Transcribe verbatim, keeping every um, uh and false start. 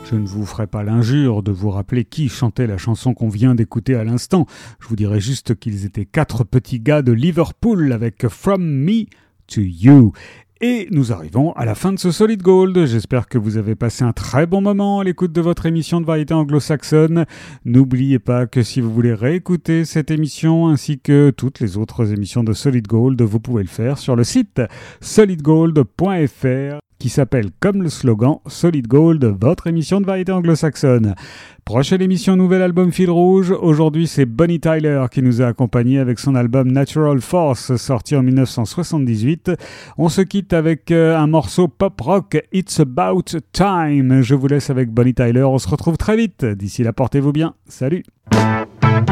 Je ne vous ferai pas l'injure de vous rappeler qui chantait la chanson qu'on vient d'écouter à l'instant. Je vous dirai juste qu'ils étaient quatre petits gars de Liverpool avec From Me to You. Et nous arrivons à la fin de ce Solid Gold. J'espère que vous avez passé un très bon moment à l'écoute de votre émission de variété anglo-saxonne. N'oubliez pas que si vous voulez réécouter cette émission ainsi que toutes les autres émissions de Solid Gold, vous pouvez le faire sur le site solid gold point f r qui s'appelle comme le slogan Solid Gold, votre émission de variété anglo-saxonne. Prochaine émission, nouvel album fil rouge. Aujourd'hui, c'est Bonnie Tyler qui nous a accompagnés avec son album Natural Force, sorti en dix-neuf cent soixante-dix-huit. On se quitte avec un morceau pop-rock, It's About Time. Je vous laisse avec Bonnie Tyler. On se retrouve très vite. D'ici là, portez-vous bien. Salut!